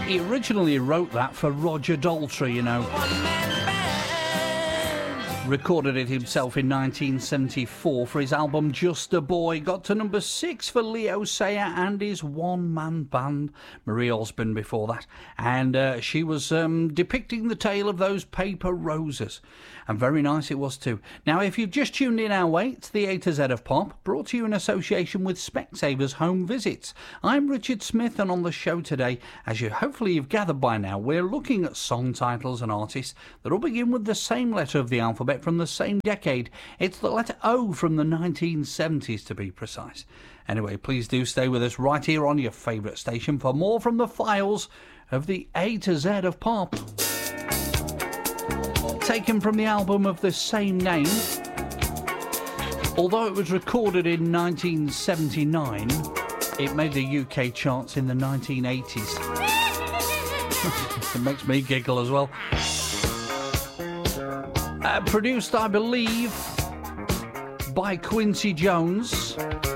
He originally wrote that for Roger Daltrey, you know. Recorded it himself in 1974 for his album Just a Boy. Got to number 6 for Leo Sayer and his one-man band. Marie Osborne before that. And she was depicting the tale of those paper roses. And very nice it was too. Now, if you've just tuned in our way, it's the A to Z of Pop, brought to you in association with Specsavers Home Visits. I'm Richard Smith, and on the show today, as you hopefully you've gathered by now, we're looking at song titles and artists that all begin with the same letter of the alphabet from the same decade. It's the letter O from the 1970s, to be precise. Anyway, please do stay with us right here on your favourite station for more from the files of the A to Z of Pop. Taken from the album of the same name. Although it was recorded in 1979, it made the UK charts in the 1980s. It makes me giggle as well. Produced, I believe, by Quincy Jones.